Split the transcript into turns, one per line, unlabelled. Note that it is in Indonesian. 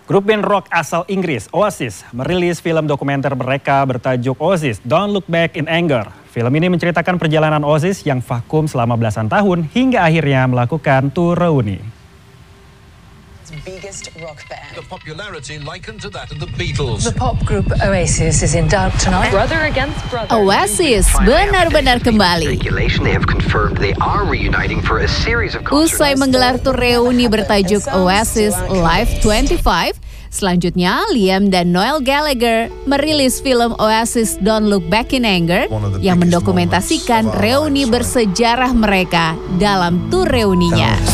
Grup band rock asal Inggris, Oasis, merilis film dokumenter mereka bertajuk Oasis, Don't Look Back in Anger. Film ini menceritakan perjalanan Oasis yang vakum selama belasan tahun hingga akhirnya melakukan tur reuni.
Biggest rock band.
The popularity likened to that of the Beatles.
The pop group Oasis is in doubt tonight.
Brother against brother.
Oasis benar-benar kembali. Usai menggelar tur reuni bertajuk Oasis Live 25, selanjutnya Liam dan Noel Gallagher merilis film Oasis Don't Look Back in Anger yang mendokumentasikan reuni bersejarah mereka dalam tur reuninya.